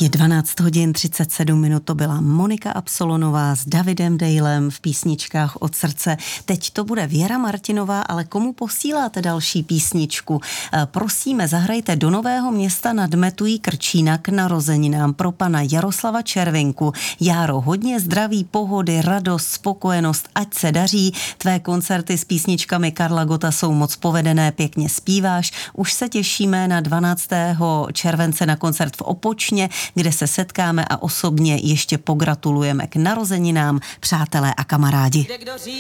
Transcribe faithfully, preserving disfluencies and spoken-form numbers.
Je dvanáct hodin třicet sedm minut, to byla Monika Absolonová s Davidem Dalem v písničkách od srdce. Teď to bude Věra Martinová, ale komu posíláte další písničku? Prosíme, zahrajte Do Nového Města nad Metují Krčína k narozeninám pro pana Jaroslava Červinku. Járo, hodně zdraví, pohody, radost, spokojenost, ať se daří. Tvé koncerty s písničkami Karla Gotta jsou moc povedené, pěkně zpíváš. Už se těšíme na dvanáctého července na koncert v Opočně, kde se setkáme a osobně ještě pogratulujeme k narozeninám, přátelé a kamarádi.